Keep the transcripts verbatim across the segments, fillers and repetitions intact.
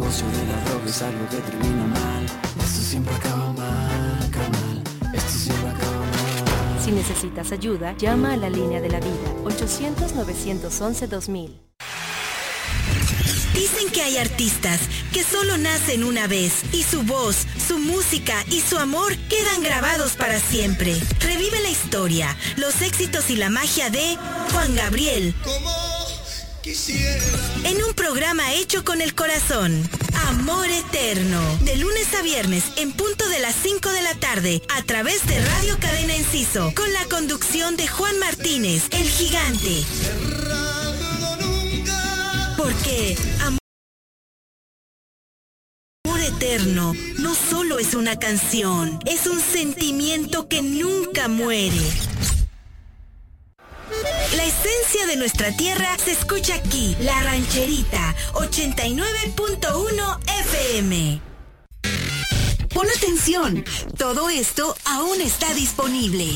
negocio de la droga es algo que termina mal. Esto siempre acaba mal, carnal. Esto siempre acaba mal. Si necesitas ayuda, llama a la línea de la vida, ochocientos, novecientos once, dos mil. Dicen que hay artistas que solo nacen una vez y su voz, su música y su amor quedan grabados para siempre. Revive la historia, los éxitos y la magia de Juan Gabriel. Como quisiera. En un programa hecho con el corazón. Amor Eterno. De lunes a viernes en punto de las cinco de la tarde a través de Radio Cadena Enciso con la conducción de Juan Martínez, el gigante. Porque Amor Eterno no solo es una canción, es un sentimiento que nunca muere. La esencia de nuestra tierra se escucha aquí, La Rancherita, ochenta y nueve punto uno F M. Pon atención, todo esto aún está disponible.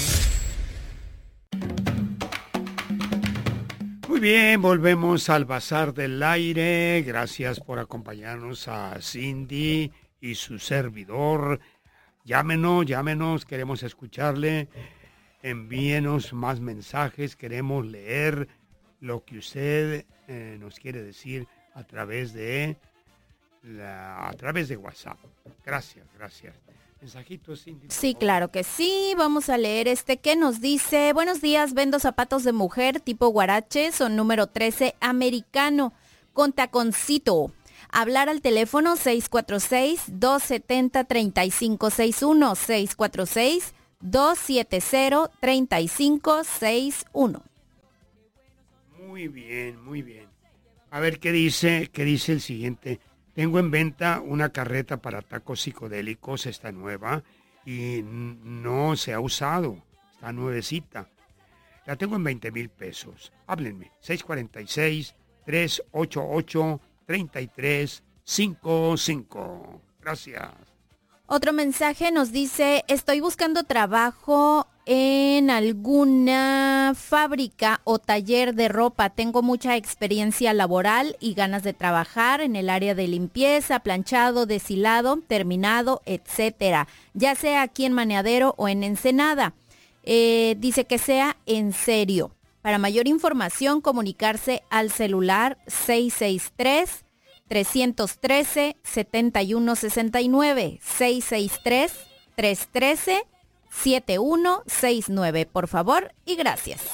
Muy bien, volvemos al Bazar del Aire. Gracias por acompañarnos a Cindy y su servidor. Llámenos, llámenos, queremos escucharle. Envíenos más mensajes, queremos leer lo que usted eh, nos quiere decir a través de la, a través de WhatsApp. Gracias, gracias. Mensajitos, Cindy. Sí, claro que sí. Vamos a leer este que nos dice: buenos días, vendo zapatos de mujer tipo guarache, son número trece americano, con taconcito. Hablar al teléfono seis cuatro seis, dos siete cero, tres cinco seis uno, seis cuatro seis, dos siete cero, tres cinco seis uno. Muy bien, muy bien. A ver qué dice, qué dice el siguiente. Tengo en venta una carreta para tacos psicodélicos, está nueva y no se ha usado, está nuevecita. La tengo en veinte mil pesos. Háblenme, seis cuatro seis, tres ocho ocho, tres tres cinco cinco. Gracias. Otro mensaje nos dice: estoy buscando trabajo en alguna fábrica o taller de ropa. Tengo mucha experiencia laboral y ganas de trabajar en el área de limpieza, planchado, deshilado, terminado, etcétera. Ya sea aquí en Maneadero o en Ensenada. Eh, dice que sea en serio. Para mayor información, comunicarse al celular seis seis tres, tres uno tres, siete uno seis nueve, seis seis tres, tres uno tres, siete uno seis nueve, por favor y gracias.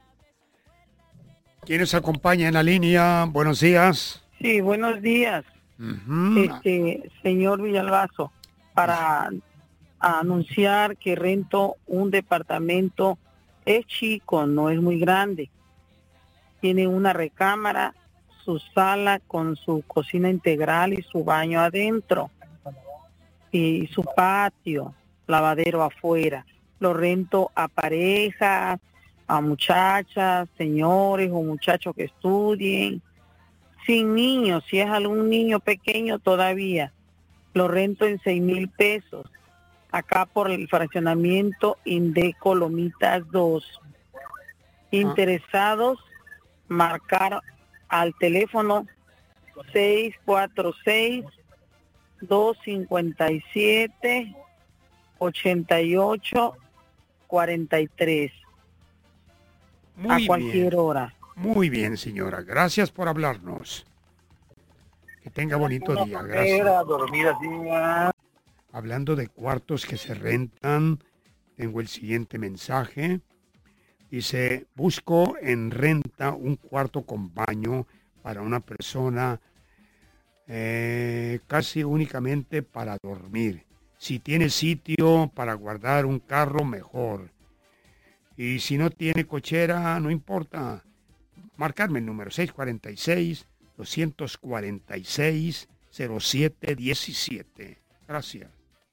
¿Quién nos acompaña en la línea? Buenos días. Sí, buenos días. Uh-huh. Este, señor Villalbazo, para anunciar que rento un departamento, es chico, no es muy grande. Tiene una recámara, su sala con su cocina integral y su baño adentro. Y su patio, lavadero afuera. Lo rento a parejas, a muchachas, señores o muchachos que estudien. Sin niños, si es algún niño pequeño todavía. Lo rento en seis mil pesos. Acá por el fraccionamiento Indeco Lomitas dos. Interesados, marcar al teléfono seis cuatro seis, dos cinco siete, ocho ocho cuatro tres. Muy a cualquier bien. hora. Muy bien, señora. Gracias por hablarnos. Que tenga bonito día. Gracias. Hablando de cuartos que se rentan, tengo el siguiente mensaje. Dice, busco en renta un cuarto con baño para una persona, eh, casi únicamente para dormir. Si tiene sitio para guardar un carro, mejor. Y si no tiene cochera, no importa. Marcarme el número seis cuatro seis, dos cuatro seis, cero siete uno siete. Gracias.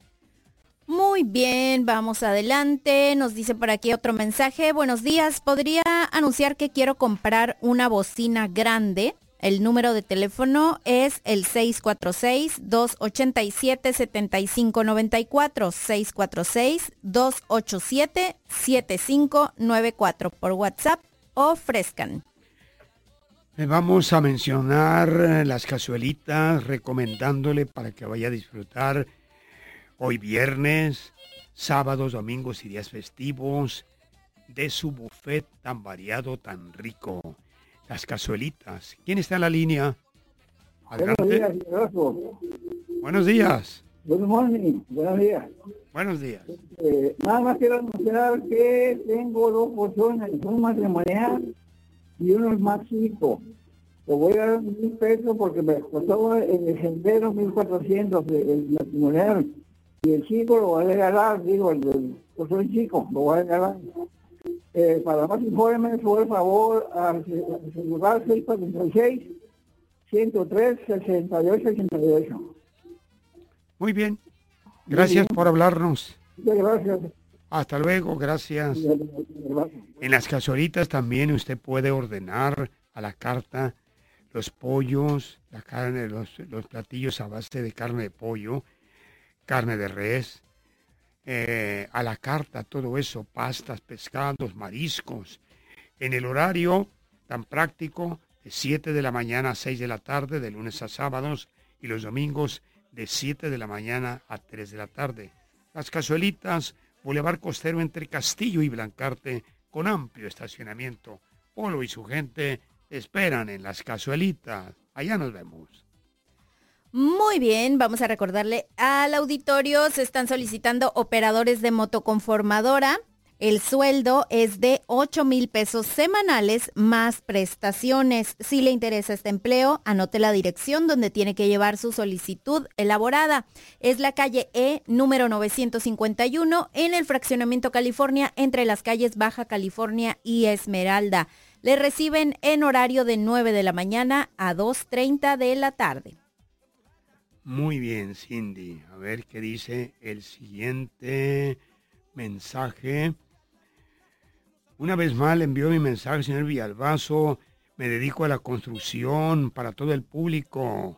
Muy bien, vamos adelante. Nos dice por aquí otro mensaje. Buenos días, ¿podría anunciar que quiero comprar una bocina grande? El número de teléfono es el seis cuatro seis, dos ocho siete, siete cinco nueve cuatro, seis cuatro seis, dos ocho siete, siete cinco nueve cuatro. Por WhatsApp, ofrezcan. Eh, Vamos a mencionar eh, las cazuelitas, recomendándole para que vaya a disfrutar hoy viernes, sábados, domingos y días festivos de su buffet tan variado, tan rico. Las cazuelitas. ¿Quién está en la línea? Adelante. Buenos días, Rodolfo. Buenos días. Good morning. Buenos días. Buenos días. Eh, nada más quiero anunciar que tengo dos porciones, un matrimonial y uno más chico. Le voy a dar mil pesos porque me costó en el sendero mil cuatrocientos el matrimonial. Y el chico lo voy a regalar, digo, el del porción chico, lo voy a regalar. Eh, para más informes, por favor, al celular seis cuatro seis, uno cero tres, seis ocho seis ocho. Muy bien. Gracias por hablarnos. Muchas gracias. Hasta luego, gracias. En las cazuelitas también usted puede ordenar a la carta los pollos, la carne, los, los platillos a base de carne de pollo, carne de res, eh, a la carta, todo eso, pastas, pescados, mariscos, en el horario tan práctico de siete de la mañana a seis de la tarde, de lunes a sábados, y los domingos de siete de la mañana a tres de la tarde. Las cazuelitas, Boulevard Costero entre Castillo y Blancarte, con amplio estacionamiento. Polo y su gente esperan en las cazuelitas. Allá nos vemos. Muy bien, vamos a recordarle al auditorio, se están solicitando operadores de motoconformadora. El sueldo es de ocho mil pesos semanales más prestaciones. Si le interesa este empleo, anote la dirección donde tiene que llevar su solicitud elaborada. Es la calle E, número novecientos cincuenta y uno, en el fraccionamiento California, entre las calles Baja California y Esmeralda. Le reciben en horario de nueve de la mañana a dos treinta de la tarde. Muy bien, Cindy. A ver qué dice el siguiente mensaje. Una vez más le envió mi mensaje, señor Villalbazo. Me dedico a la construcción para todo el público.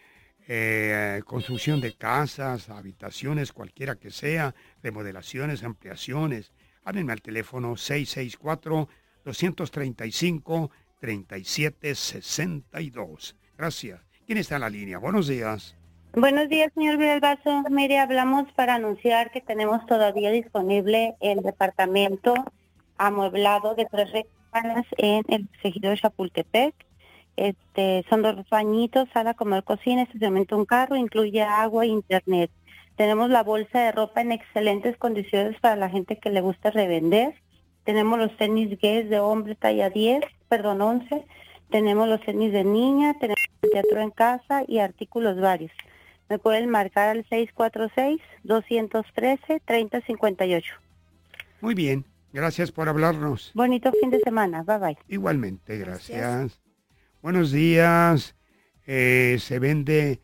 Eh, construcción de casas, habitaciones, cualquiera que sea, remodelaciones, ampliaciones. Háblenme al teléfono seis seis cuatro, dos tres cinco, tres siete seis dos. Gracias. ¿Quién está en la línea? Buenos días. Buenos días, señor Villalbazo. Mire, hablamos para anunciar que tenemos todavía disponible el departamento amueblado de tres recámaras en el Ejido de Chapultepec. Este, son dos bañitos, sala, comedor, cocina, estacionamiento, un carro, incluye agua e internet. Tenemos la bolsa de ropa en excelentes condiciones para la gente que le gusta revender. Tenemos los tenis Guess de hombre talla diez, perdón, once. Tenemos los tenis de niña, tenemos el teatro en casa y artículos varios. Me pueden marcar al seis cuatro seis, dos uno tres, tres cero cinco ocho. Muy bien. Gracias por hablarnos. Bonito fin de semana. Bye, bye. Igualmente, gracias. Gracias. Buenos días. Eh, se vende...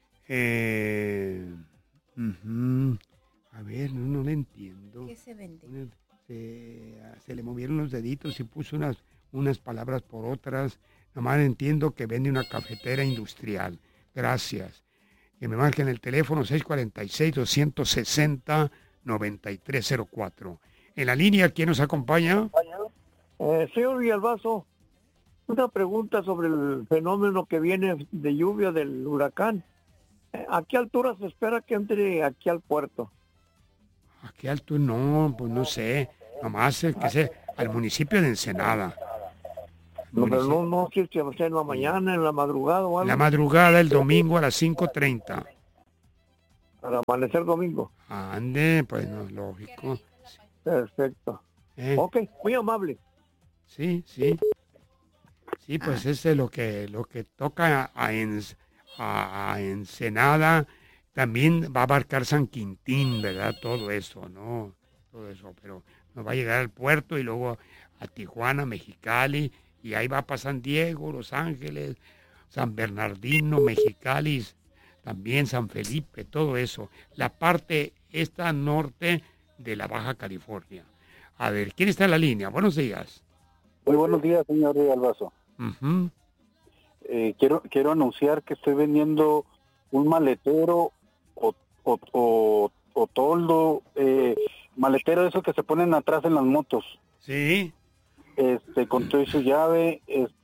Eh, uh-huh. A ver, no, no le entiendo. ¿Qué se vende? Se, se le movieron los deditos y puso unas, unas palabras por otras. Nomás entiendo que vende una cafetera industrial. Gracias. Que me marquen el teléfono seis cuatro seis, dos seis cero, nueve tres cero cuatro. En la línea, ¿quién nos acompaña? Eh, señor Villalbazo, una pregunta sobre el fenómeno que viene de lluvia del huracán. Eh, ¿A qué altura se espera que entre aquí al puerto? ¿A qué alto? No, pues no sé. Nomás el que sé, al municipio de Ensenada. No, pero no, no sé si va a ser en la mañana, en la madrugada o algo. La madrugada, el domingo a las cinco treinta. Para amanecer domingo. Ande, pues no, lógico. Perfecto. ¿Eh? Ok, muy amable. Sí, sí. Sí, pues Ah. ese es lo que, lo que toca a, en, a, a Ensenada. También va a abarcar San Quintín, ¿verdad? Todo eso, ¿no? Todo eso, pero nos va a llegar al puerto y luego a Tijuana, Mexicali, y ahí va para San Diego, Los Ángeles, San Bernardino, Mexicali, también San Felipe, todo eso. La parte esta norte de la Baja California. A ver, ¿quién está en la línea? Buenos días. Muy buenos días, señor Villalbazo. Uh-huh. Eh, quiero quiero anunciar que estoy vendiendo un maletero o, o, o, o toldo, eh, maletero de esos que se ponen atrás en las motos. Sí. Este, con todo y su llave, este,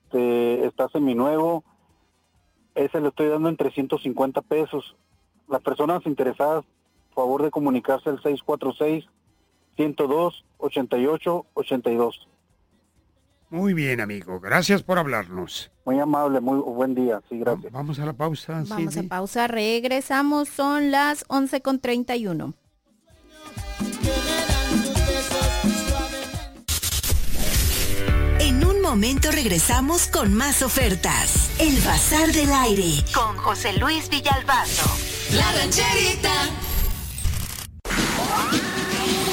este está seminuevo. Ese le estoy dando en trescientos cincuenta pesos. Las personas interesadas, favor de comunicarse al seis cuatro seis, uno cero dos, ocho ocho ocho dos. Muy bien, amigo. Gracias por hablarnos. Muy amable, muy buen día. Sí, gracias. Vamos a la pausa. Vamos Cindy. a pausa, regresamos, son las once con treinta y uno. En un momento regresamos con más ofertas. El Bazar del Aire con José Luis Villalbazo. La Rancherita.